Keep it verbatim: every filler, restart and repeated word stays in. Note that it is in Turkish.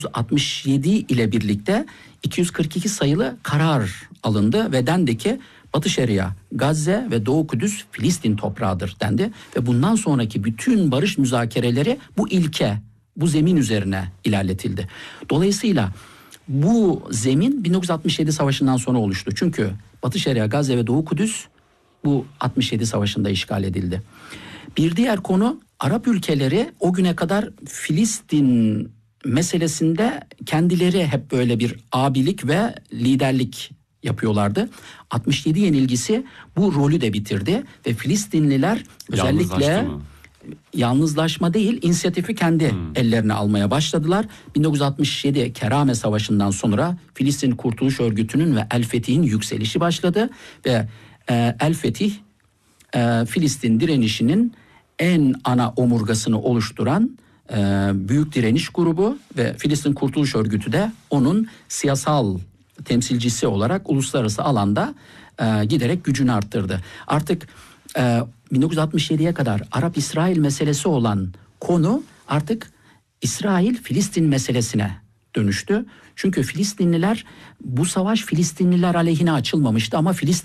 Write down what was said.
altmış yedi ile birlikte iki yüz kırk iki sayılı karar alındı ve dendi ki Batı Şeria, Gazze ve Doğu Kudüs Filistin toprağıdır dendi ve bundan sonraki bütün barış müzakereleri bu ilke, bu zemin üzerine ilerletildi. Dolayısıyla bu zemin bin dokuz yüz altmış yedi savaşından sonra oluştu. Çünkü Batı Şeria, Gazze ve Doğu Kudüs bu altmış yedi savaşında işgal edildi. Bir diğer konu, Arap ülkeleri o güne kadar Filistin meselesinde kendileri hep böyle bir abilik ve liderlik yapıyorlardı. altmış yedi yenilgisi bu rolü de bitirdi ve Filistinliler özellikle yalnızlaşma değil, inisiyatifi kendi hmm. ellerine almaya başladılar. bin dokuz yüz altmış yedi Kerame Savaşı'ndan sonra Filistin Kurtuluş Örgütü'nün ve El Fetih'in yükselişi başladı ve e, El Fetih e, Filistin direnişinin en ana omurgasını oluşturan e, büyük direniş grubu ve Filistin Kurtuluş Örgütü de onun siyasal temsilcisi olarak uluslararası alanda e, giderek gücünü arttırdı. Artık e, bin dokuz yüz altmış yediye kadar Arap-İsrail meselesi olan konu artık İsrail-Filistin meselesine dönüştü. Çünkü Filistinliler, bu savaş Filistinliler aleyhine açılmamıştı ama Filistin